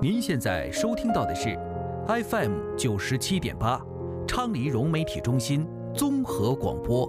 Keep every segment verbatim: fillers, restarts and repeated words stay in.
您现在收听到的是 F M 九十七点八，昌黎融媒体中心综合广播。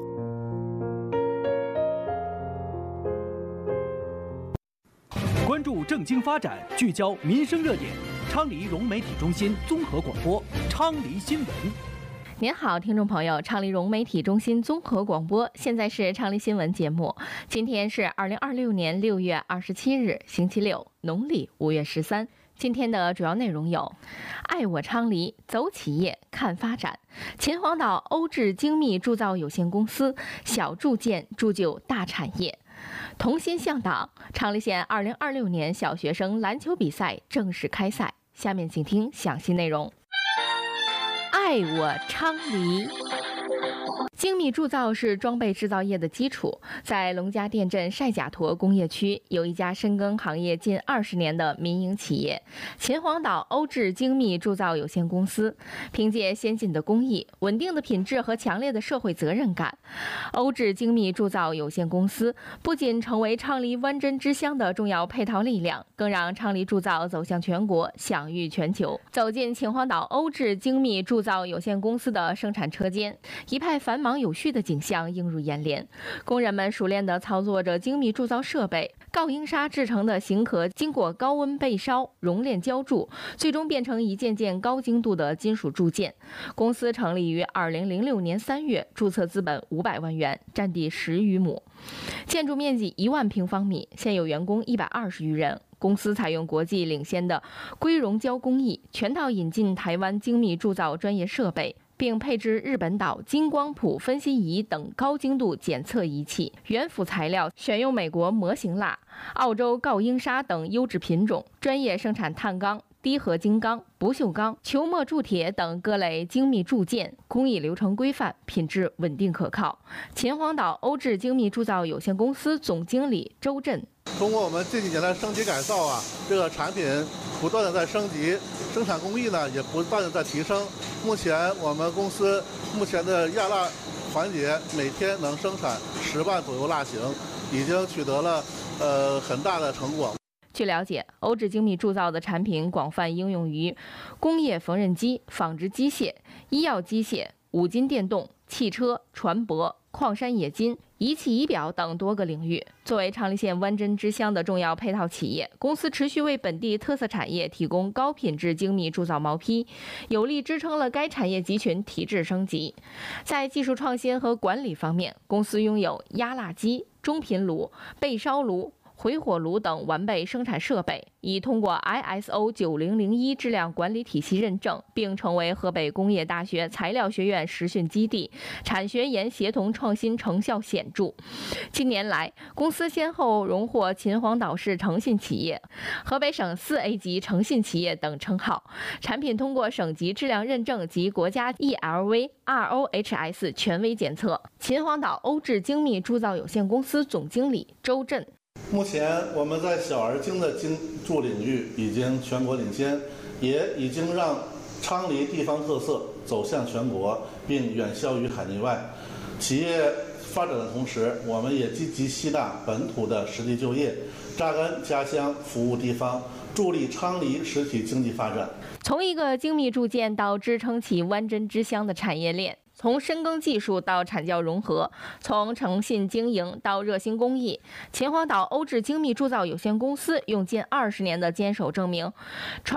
关注政经发展，聚焦民生热点。昌黎融媒体中心综合广播，昌黎新闻。 您好，听众朋友，昌黎融媒体中心综合广播，现在是昌黎新闻节目。今天是二零二六年六月二十七日，星期六，农历五月十三。今天的主要内容有：爱我昌黎，走企业看发展；秦皇岛欧智精密铸造有限公司小铸件铸就大产业；同心向党，昌黎县二零二六年小学生篮球比赛正式开赛。下面请听详细内容。爱我昌黎。精密铸造是装备制造业的基础，在龙家店镇晒甲坨工业区有一家深耕行业近二十年的民营企业——秦皇岛欧智精密铸造有限公司。凭借先进的工艺、稳定的品质和强烈的社会责任感，欧智精密铸造有限公司不仅成为昌黎湾珍之乡的重要配套力量，更让昌黎铸造走向全国，享誉全球。走进秦皇岛欧智精密铸造有限公司的生产车间，一派繁忙有序的景象映入眼帘，工人们熟练地操作着精密铸造设备，锆英砂制成的型壳经过高温焙烧、熔炼浇铸，最终变成一件件高精度的金属铸件。公司成立于二零零六年三月，注册资本五百万元，占地十余亩，建筑面积一万平方米，现有员工一百二十余人。公司采用国际领先的硅熔胶工艺，全套引进台湾精密铸造专业设备，并配置日本岛金光谱分析仪等高精度检测仪器。原辅材料选用美国模型蜡、澳洲锆英砂等优质品种，专业生产碳钢、低合金钢、不锈钢、球膜铸铁等各类精密铸件，工艺流程规范，品质稳定可靠。秦皇岛欧智精密铸造有限公司总经理周震： 通过我们这几年的升级改造啊，这个产品不断的在升级，生产工艺呢也不断的在提升。目前我们公司目前的压蜡环节每天能生产十万左右蜡型，已经取得了呃很大的成果。 据了解，欧智精密铸造的产品广泛应用于工业缝纫机、纺织机械、医药机械、五金电动、汽车、船舶、矿山冶金、仪器仪表等多个领域。作为昌黎县湾珍之乡的重要配套企业，公司持续为本地特色产业提供高品质精密铸造毛坯，有力支撑了该产业集群体制升级。在技术创新和管理方面，公司拥有压蜡机、中频炉、焙烧炉、回火炉等完备生产设备，已通过 I S O 九零零一质量管理体系认证，并成为河北工业大学材料学院实训基地，产学研协同创新成效显著。近年来，公司先后荣获秦皇岛市诚信企业、河北省四 A 级诚信企业等称号，产品通过省级质量认证及国家 E L V、R O H S 权威检测。秦皇岛欧智精密铸造有限公司总经理周震： 目前我们在小而精的精铸领域已经全国领先，也已经让昌黎地方特色走向全国，并远销于海内外。企业发展的同时，我们也积极吸纳本土的实地就业，扎根家乡，服务地方，助力昌黎实体经济发展。 从一个精密铸件到支撑起湾珍之乡的产业链，从深耕技术到产教融合，从诚信经营到热心公益，秦皇岛欧智精密铸造有限公司用近二十年的坚守证明，传